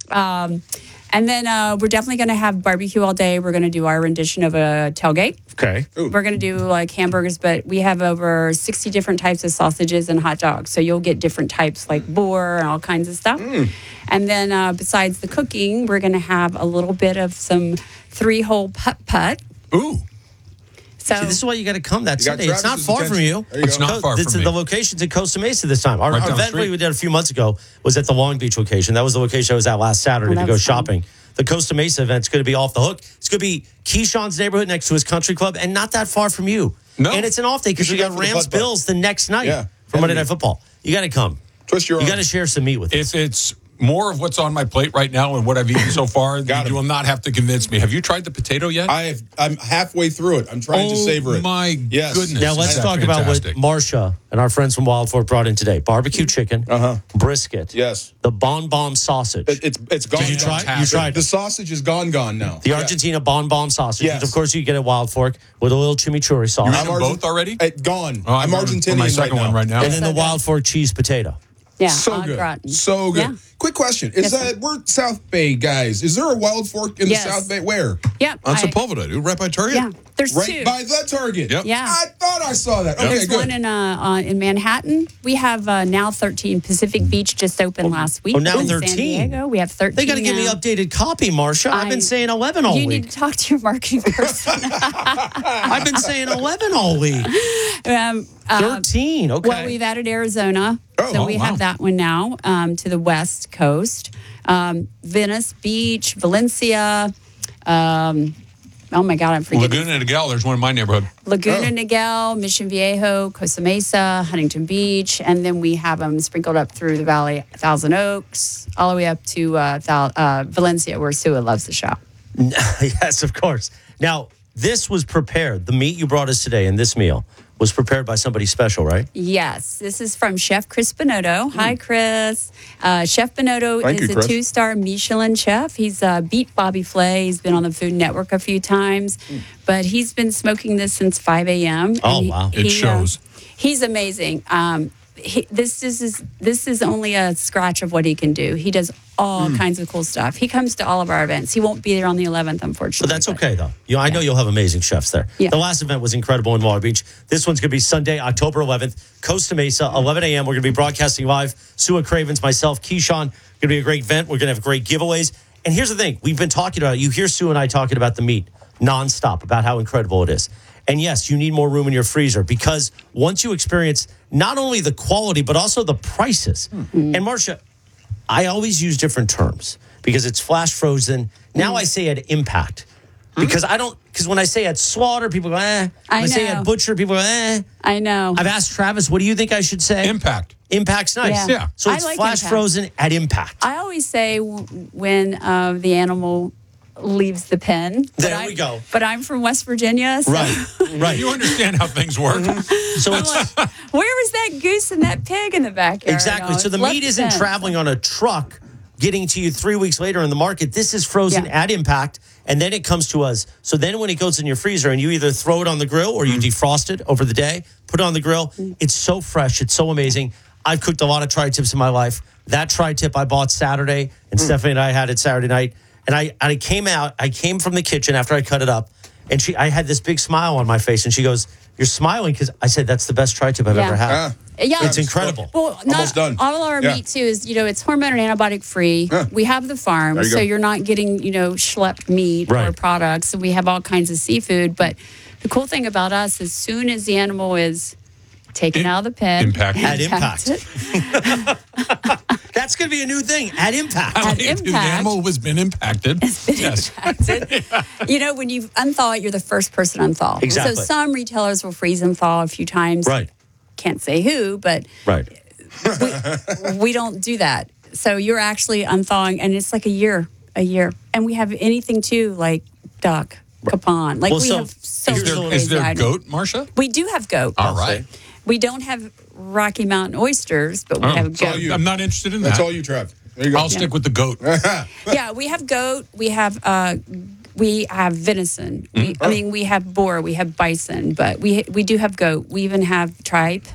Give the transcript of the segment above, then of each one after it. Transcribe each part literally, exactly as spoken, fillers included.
Um, and then uh, we're definitely going to have barbecue all day. We're going to do our rendition of a tailgate. Okay. Ooh. We're going to do like hamburgers, but we have over sixty different types of sausages and hot dogs. So you'll get different types like boar and all kinds of stuff. Mm. And then uh, besides the cooking, we're going to have a little bit of some three-hole putt-putt. Ooh. So See, this is why you got to come that You got Sunday. It's not Travis's far from attention. you. There you It's go. not far It's from at the me. location's at Costa Mesa this time. Our, Right our down the event street. we did a few months ago was at the Long Beach location. That was the location I was at last Saturday Well, to go that's fun. shopping. The Costa Mesa event's going to be off the hook. It's going to be Keyshawn's neighborhood next to his country club and not that far from you. No. And it's an off day because You you should got go for the Rams putt-putt. Bills the next night Yeah. for Monday And- Night Football. You got to come. Twist your You arm. got to share some meat with us. If it's more of what's on my plate right now and what I've eaten so far, Got you him. will not have to convince me. Have you tried the potato yet? I have, I'm halfway through it. I'm trying oh to savor it. my Yes. goodness. Now let's Is that talk fantastic? about what Marcia and our friends from Wild Fork brought in today: barbecue chicken, Uh-huh. brisket, Yes. the Bon Bon sausage, It, it's it's gone. Did you gone. try it? You tried The it. sausage is gone, gone now. the Yeah. Argentina Bon Bon sausage, Yes. which of course you get at Wild Fork with a little chimichurri sauce, You I'm ate them Argent- both already? Uh, gone. Oh, I'm going Argentinian for my second right one now. right now. and then So the good. Wild Fork cheese potato. yeah, So au good. gratin. So good. Yeah. Quick question. Is Yes, sir. that we're South Bay guys? Is there a Wild Fork in Yes. the South Bay? Where? Yeah. On I- Sepulveda, dude, right by Target. Yeah. There's Right two. by the Target. Yep. Yeah. I thought I saw that. Okay, There's good. one in uh, uh, in Manhattan. We have uh, now thirteen. Pacific Beach just opened last week. oh, now in thirteen. San Diego. We have thirteen. They got to give me now. updated copy, Marcia. I've I- been saying eleven all You week. need to talk to your marketing person. I've been saying eleven all week. um, uh, thirteen. Okay. Well, we've added Arizona, Oh, so oh, we wow. have that one now um, to the west coast. Um, Venice Beach, Valencia. Um, oh my God, I'm forgetting. Laguna Niguel, there's one in my neighborhood. Laguna Oh. Niguel, Mission Viejo, Costa Mesa, Huntington Beach, and then we have them sprinkled up through the valley, Thousand Oaks, all the way up to uh, Thal- uh, Valencia, where Sua loves to shop. Yes, of course. Now, this was prepared. The meat you brought us today in this meal was prepared by somebody special, right? Yes, this is from Chef Chris Bonotto. Hi, Chris. Uh, Chef Bonotto Thank is you, a Chris. two-star Michelin chef. He's uh, beat Bobby Flay. He's been on the Food Network a few times, but he's been smoking this since five a.m. Oh, and he- wow. It he, uh, shows. he's amazing. Um, he, this, this is this is only a scratch of what he can do. He does all kinds of cool stuff. He comes to all of our events. He won't be there on the eleventh, unfortunately. But that's okay, though. You know, I know you'll have amazing chefs there. Yeah. The last event was incredible in Water Beach. This one's going to be Sunday, October eleventh, Costa Mesa, eleven a.m. We're going to be broadcasting live. Sua Cravens, myself, Keyshawn. Going to be a great event. We're going to have great giveaways. And here's the thing. We've been talking about it. You hear Sue and I talking about the meat nonstop, about how incredible it is. And yes, you need more room in your freezer because once you experience not only the quality, but also the prices. And Marcia, I always use different terms because it's flash frozen. Now I say at impact because I don't, because when I say at slaughter, people go, eh. When I I say know. at butcher, people go, eh. I know. I've asked Travis, what do you think I should say? Impact. Impact's nice. Yeah. Yeah. So I it's like flash impact. frozen at impact. I always say w- when uh, the animal leaves the pen. But There I- we go. But I'm from West Virginia. So Right, right. You understand how things work. So I'm it's like, where was that goose and that pig in the backyard? exactly. No, So the it's left meat isn't pen. traveling on a truck getting to you three weeks later in the market. This is frozen Yeah. at impact, and then it comes to us. So then when it goes in your freezer and you either throw it on the grill or you defrost it over the day, put it on the grill, it's so fresh. It's so amazing. I've cooked a lot of tri-tips in my life. That tri-tip I bought Saturday, and Stephanie and I had it Saturday night. And I, I came out, I came from the kitchen after I cut it up, and she, I had this big smile on my face, and she goes, "You're smiling," because I said, "That's the best tri-tip I've Yeah. ever had." Ah. Yeah, It's incredible. Well, not, Almost done. all of our Yeah. meat too is, you know, it's hormone and antibiotic free. Yeah. We have the farm, There you so go. you're not getting, you know, schlepped meat or Right. products. And we have all kinds of seafood. But the cool thing about us, as soon as the animal is taken In- out of the pen, impacted. At impact. impacted, That's going to be a new thing at impact. I like it. The impact. animal has been impacted. Yes. impacted. You know, when you unthaw it, you're the first person to unthaw. Exactly. So some retailers will freeze and thaw a few times. Right, Can't say who, but right. we don't do that. So you're actually unthawing, and it's like a year, a year. And we have anything too, like duck, capon. Like Well, we so have so here's Is many there, crazy is there items. goat, Marcia? We do have goat. All right. We don't have Rocky Mountain oysters, but we Oh, have it's all goat. you. I'm not interested in That's that. all you, Trev. There you go. I'll stick with the goat. Yeah, we have goat. We have uh, we have venison. We, Mm-hmm. I mean, we have boar. We have bison, but we we do have goat. We even have tripe.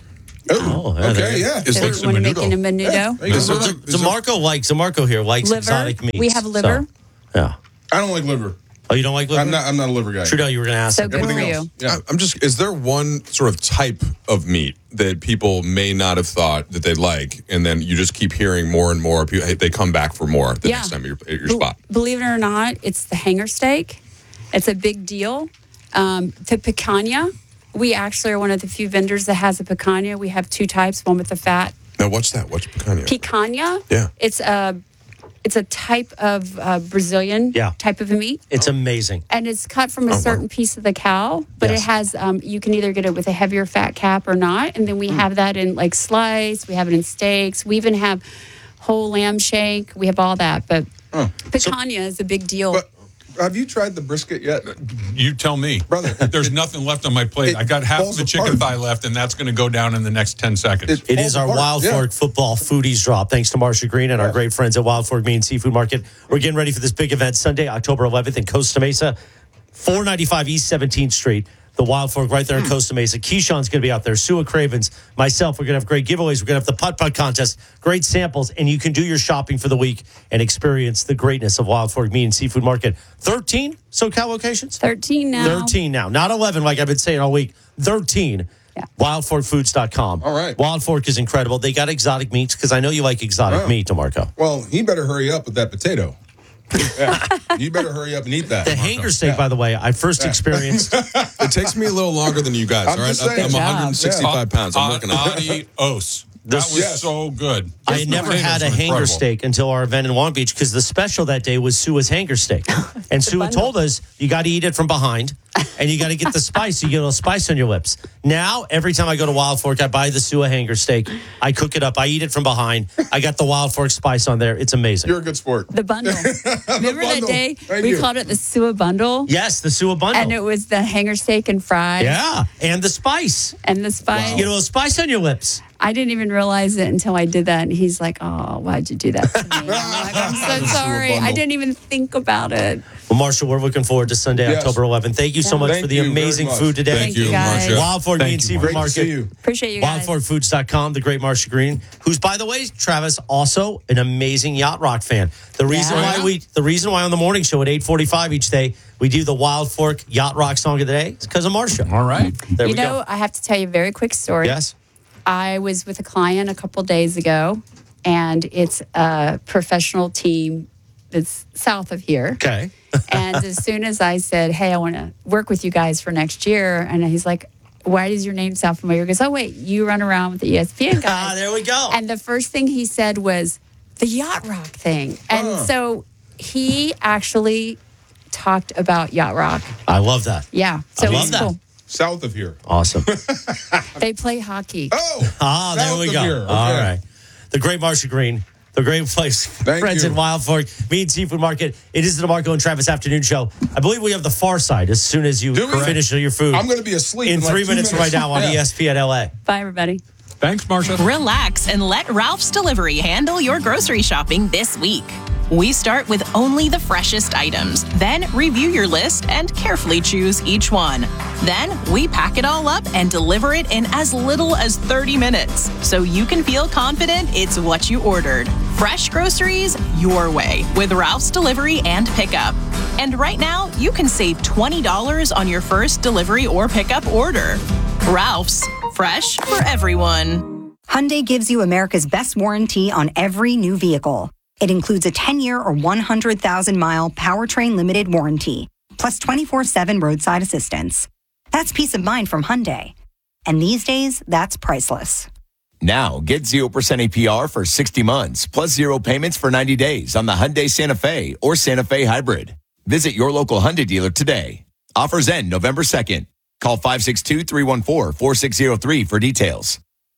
Oh, yeah, there okay, you go. yeah. It's So like we some want to make menudo. it a menudo. There you go. So, So, De- DeMarco likes, DeMarco here likes Liver. exotic meats. We have liver. So, yeah. I don't like liver. Oh, you don't like liver? I'm not. I'm not a liver guy. Trudeau, you were going to ask So something. good for Everything you. else. Yeah. I- I'm just, is there one sort of type of meat that people may not have thought that they'd like, and then you just keep hearing more and more, people, hey, they come back for more the Yeah. next time you're at your Be- spot? Believe it or not, it's the hanger steak. It's a big deal. Um, the picanha. We actually are one of the few vendors that has a picanha. We have two types, one with the fat. Now, what's that? What's picanha? Picanha. Yeah. It's a it's a type of uh, Brazilian Yeah. type of meat. It's amazing. And it's cut from a Oh, wow. certain piece of the cow, but Yes. it has, um, you can either get it with a heavier fat cap or not. And then we have that in like slice, we have it in steaks, we even have whole lamb shank, we have all that. But picanha is a big deal. But have you tried the brisket yet, You tell me. brother? There's nothing left on my plate. it I got half of falls the chicken apart. thigh left, and that's going to go down in the next ten seconds. It- It falls is our apart. Wild Yeah. Fork football foodies drop. Thanks to Marsha Green and our Yeah. great friends at Wild Fork Meat and Seafood Market. We're getting ready for this big event Sunday, October eleventh in Costa Mesa, four ninety-five East seventeenth Street. The Wild Fork right there in Costa Mesa. Keyshawn's going to be out there. Sua Cravens, myself. We're going to have great giveaways. We're going to have the putt putt contest, great samples, and you can do your shopping for the week and experience the greatness of Wild Fork Meat and Seafood Market. thirteen SoCal locations? thirteen now. thirteen now. Not eleven like I've been saying all week. thirteen. Yeah. wild fork foods dot com. All right. Wild Fork is incredible. They got exotic meats because I know you like exotic Oh. meat, DeMarco. Well, he better hurry up with that potato. Yeah. You better hurry up and eat that. The hanger steak, by the way, I first experienced. It takes me a little longer than you guys, I'm all right? just saying. I'm Good job. one hundred sixty-five pounds. I'm working on it. Adios. That was Yes. so good. I Those had never potatoes had a were hanger incredible. steak until our event in Long Beach because the special that day was Sua's hanger steak. And Sua bundle. told us you got to eat it from behind and you got to get the spice. So you get a little spice on your lips. Now, every time I go to Wild Fork, I buy the Sua hanger steak. I cook it up. I eat it from behind. I got the Wild Fork spice on there. It's amazing. You're a good sport. The bundle. Remember that bundle. day? Thank we you. called it the Sua bundle. Yes, the Sua bundle. And it was the hanger steak and fries yeah, and the spice. and the spice. You get a little spice on your lips. I didn't even realize it until I did that. And he's like, oh, why'd you do that to me? I'm like, I'm so sorry. I bundle. didn't even think about it. Well, Marshall, we're looking forward to Sunday, Yes. October eleventh. Thank you so much Thank for the you very amazing much. food today. Thank you, guys. Marcia. Wild Fork Thank Meat and you, Seafood Great to Market. see you. Appreciate you guys. wild fork foods dot com, the great Marsha Green, who's, by the way, Travis, also an amazing yacht rock fan. The reason Yeah. why we, the reason why on the morning show at eight forty-five each day we do the Wild Fork Yacht Rock song of the day is because of Marsha. All right. There You we know, go. I have to tell you a very quick story. Yes. I was with a client a couple days ago, and it's a professional team that's south of here. Okay. And as soon as I said, hey, I want to work with you guys for next year, and he's like, why does your name sound familiar? He goes, oh, wait, you run around with the E S P N guys. Ah, there we go. And the first thing he said was the Yacht Rock thing. And so he actually talked about Yacht Rock. I love that. Yeah. So I love it's that. cool. South of here. Awesome. They play hockey. Oh. Ah, there South we of go. here. All Okay. right. The great Marsha Green. The great place. Thank Friends you. in Wild Fork, Meat and Seafood Market. It is the DeMarco and Travis Afternoon Show. I believe we have the Far Side as soon as you Do we? finish your food. I'm going to be asleep in in, like three two minutes from right now on Yeah. E S P N L A. Bye, everybody. Thanks, Marcia. Relax and let Ralph's Delivery handle your grocery shopping this week. We start with only the freshest items, then review your list and carefully choose each one. Then we pack it all up and deliver it in as little as thirty minutes, so you can feel confident it's what you ordered. Fresh groceries your way with Ralph's Delivery and Pickup. And right now, you can save twenty dollars on your first delivery or pickup order. Ralph's, fresh for everyone. Hyundai gives you America's best warranty on every new vehicle. It includes a ten-year or one hundred thousand mile powertrain limited warranty, plus twenty-four seven roadside assistance. That's peace of mind from Hyundai. And these days, that's priceless. Now, get zero percent A P R for sixty months, plus zero payments for ninety days on the Hyundai Santa Fe or Santa Fe Hybrid. Visit your local Hyundai dealer today. Offers end November second. Call five six two, three one four, four six zero three for details.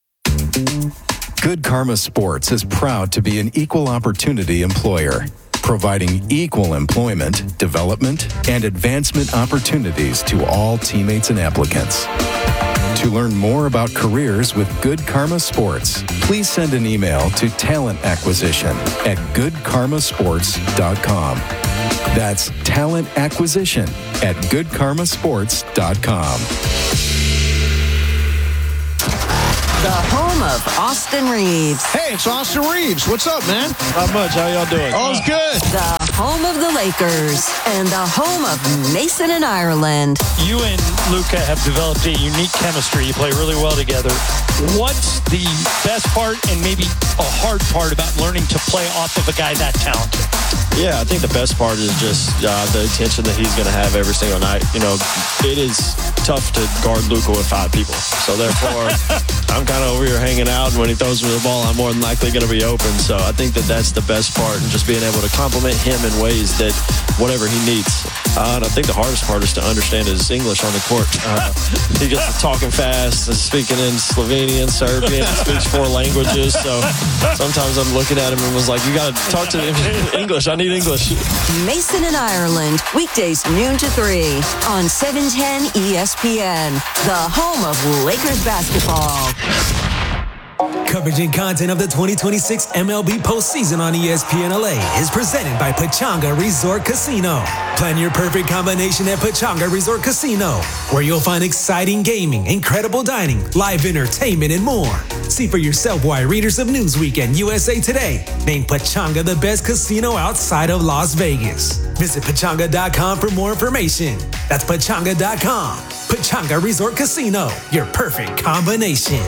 Good Karma Sports is proud to be an equal opportunity employer, providing equal employment, development, and advancement opportunities to all teammates and applicants. To learn more about careers with Good Karma Sports, please send an email to talent acquisition at good karma sports dot com. That's talent acquisition at good karma sports dot com. The home of Austin Reeves. Hey, it's Austin Reeves. What's up, man? Not much. How y'all doing? All's good. The home of the Lakers and the home of Mason and Ireland. You and Luka have developed a unique chemistry. You play really well together. What's the best part and maybe a hard part about learning to play off of a guy that talented? Yeah, I think the best part is just uh, the attention that he's going to have every single night. You know, it is tough to guard Luka with five people. So therefore, I'm kind of over here hanging out, and when he throws me the ball, I'm more than likely going to be open. So I think that that's the best part, and just being able to compliment him in ways that whatever he needs. Uh, and I think the hardest part is to understand his English on the court. Uh, he gets to talking fast, and speaking in Slovenian, Serbian, he speaks four languages. So sometimes I'm looking at him and was like, you got to talk to him in English. I need English. Mason and Ireland, weekdays noon to three on seven ten E S P N, the home of Lakers basketball. Coverage and content of the twenty twenty-six M L B postseason on E S P N L A is presented by Pechanga Resort Casino. Plan your perfect combination at Pechanga Resort Casino, where you'll find exciting gaming, incredible dining, live entertainment, and more. See for yourself why readers of Newsweek and U S A Today named Pechanga the best casino outside of Las Vegas. Visit Pechanga dot com for more information. That's Pechanga dot com. Pechanga Resort Casino, your perfect combination.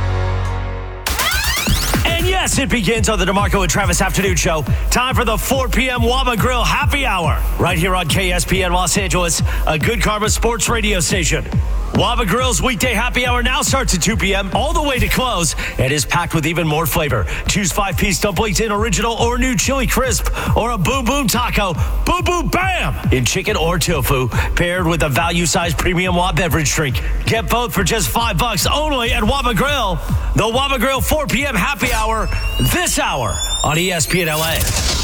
And yes, it begins on the DeMarco and Travis Afternoon Show. Time for the four p.m. Waba Grill Happy Hour. Right here on K S P N Los Angeles, a Good Karma sports radio station. Waba Grill's weekday happy hour now starts at two p.m. all the way to close and is packed with even more flavor. Choose five-piece dumplings in original or new chili crisp or a boom boom taco, boom boom bam, in chicken or tofu, paired with a value-sized premium Waba beverage drink. Get both for just five bucks only at Waba Grill. The Waba Grill four p.m. happy hour this hour on E S P N L A.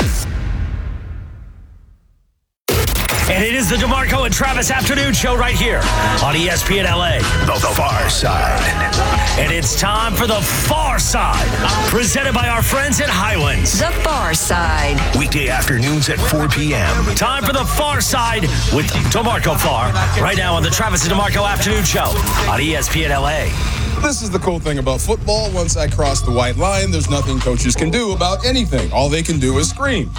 And it is the DeMarco and Travis Afternoon Show right here on E S P N L A. The, the Far Side. And it's time for the Far Side, presented by our friends at Highlands. The Far Side. Weekday afternoons at four p.m. Time for the Far Side with DeMarco Far, right now on the Travis and DeMarco Afternoon Show on E S P N L A. This is the cool thing about football. Once I cross the white line, there's nothing coaches can do about anything. All they can do is scream.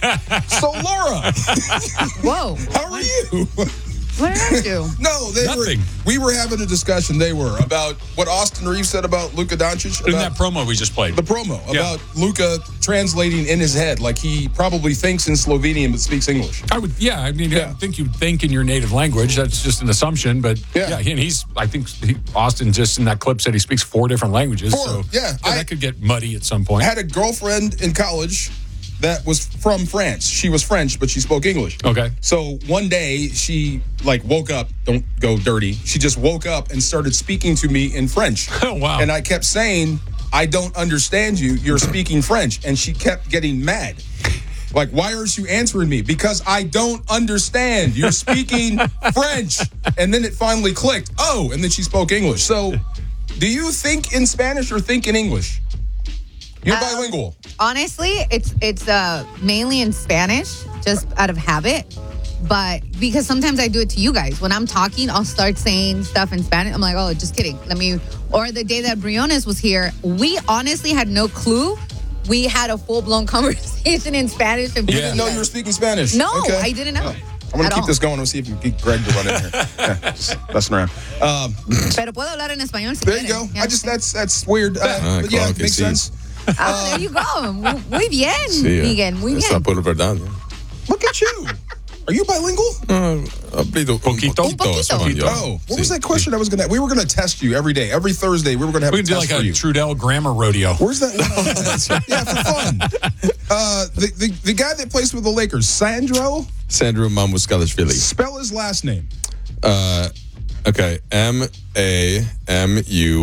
So, Laura. Whoa. How are you? What did I do? No, they Nothing. were. We were having a discussion. They were about what Austin Reeves said about Luka Doncic. In about that promo we just played. The promo Yeah. about Luka translating in his head, like he probably thinks in Slovenian but speaks English. I would, yeah. I mean, Yeah. I think you'd think in your native language. That's just an assumption, but Yeah. yeah. and he's. I think he, Austin just in that clip said he speaks four different languages. Four, so yeah. I- that could get muddy at some point. I had a girlfriend in college that was from France. She was French, but she spoke English. Okay. So one day she like woke up, don't go dirty. She just woke up and started speaking to me in French. Oh, wow. And I kept saying, I don't understand you. You're speaking French. And she kept getting mad. Like, why aren't you answering me? Because I don't understand. You're speaking French. And then it finally clicked. Oh, and then she spoke English. So do you think in Spanish or think in English? You're Um, bilingual. Honestly, it's it's uh, mainly in Spanish, just out of habit. But because sometimes I do it to you guys. When I'm talking, I'll start saying stuff in Spanish. I'm like, oh, just kidding. Let me. Or the day that Briones was here, we honestly had no clue. We had a full blown conversation in Spanish. And You didn't know you were speaking Spanish? No, Okay. I didn't know. Oh, I'm going at to keep all. this going and see if you can get Greg to run in here. Yeah, just messing around. Um, Pero puedo hablar en español. Si there you quieren. go. Yeah. I just, that's that's weird. Uh, Ah, but yeah, claro it que makes sí. sense. Ah, there you go. Muy bien, Sí, Miguel. Muy bien. Está por verdad. Look at you. Are you bilingual? Uh, a poquito. Poquito. Un poquito. Poquito. Yo. Oh, what was that question I was going to We were going to test you every day. Every Thursday, we were going to have We a can do test like for a you. Trudell grammar rodeo. Where's that? Yeah, for fun. Uh, the, the, the guy that plays with the Lakers, Sandro, Sandro Mamuskalashvili. spell his last name. Uh, okay. M A M U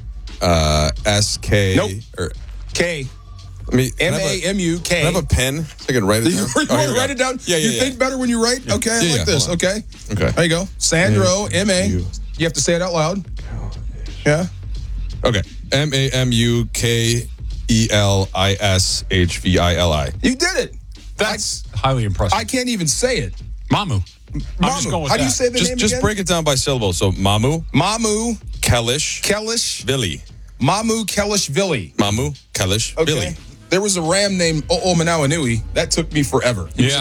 uh, S K. Nope. Or, K. I mean, M A M U K. Can I have a pen so I can write it You, down? you Oh, want here to we write go. it down? Yeah, yeah, You yeah. think better when you write? Okay, I Yeah, like yeah, this. hold on. Okay. Okay. There you go. Sandro, M A. U. You have to say it out loud. Yeah. Okay. M A M U K E L I S H V I L I. You did it. That's highly impressive. I can't even say it. Mamu. I'm just Mamu. going with How do you that. say the Just, name just again? break it down by syllable. So Mamu, Mamu, Kelish, Kelish, Vili. Mamu Kelishvili. Mamu Kelishvili. Okay. There was a ram named O'o Manawanui. That took me forever. Yeah.